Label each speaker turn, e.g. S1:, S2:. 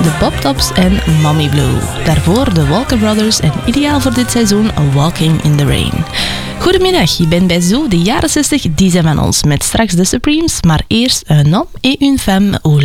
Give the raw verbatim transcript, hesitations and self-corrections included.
S1: de Pop Tops en Mommy Blue. Daarvoor de Walker Brothers en ideaal voor dit seizoen Walking in the Rain. Goedemiddag, je bent bij Zo, de jaren zestig, die zijn van ons. Met straks de Supremes, maar eerst Un homme et une femme, où